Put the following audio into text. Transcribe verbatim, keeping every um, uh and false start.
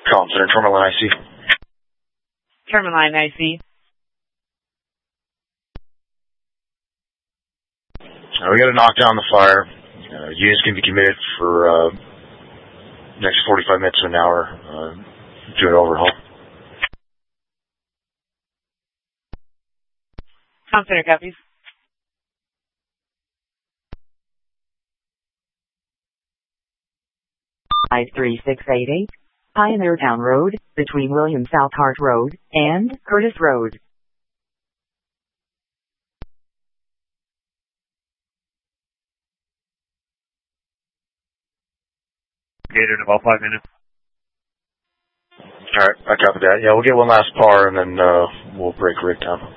Column Center, Tourmaline I C. Tourmaline I C. Uh, we got to knock down the fire. Uh, units can be committed for uh, next forty-five minutes to an hour. Uh, do an overhaul. Column Center copies. five three six eight eight, Pioneertown Road, between William Southart Road and Curtis Road. Gator in about five minutes. All right, I copy that. Yeah, we'll get one last par and then uh, we'll break rig time.